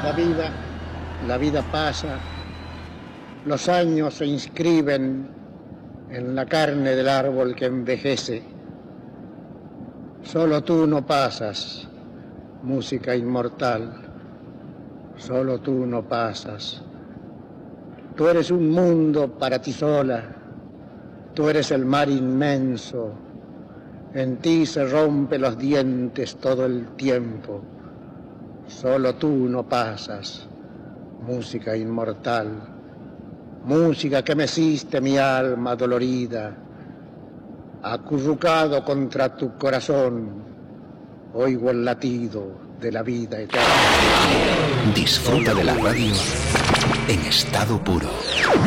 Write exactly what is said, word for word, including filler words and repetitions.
La vida, la vida pasa, los años se inscriben en la carne del árbol que envejece. Solo tú no pasas, música inmortal, solo tú no pasas. Tú eres un mundo para ti sola, tú eres el mar inmenso, en ti se rompen los dientes todo el tiempo. Solo tú no pasas, música inmortal, música que meciste mi alma dolorida, acurrucado contra tu corazón, oigo el latido de la vida eterna. Disfruta de la radio en estado puro.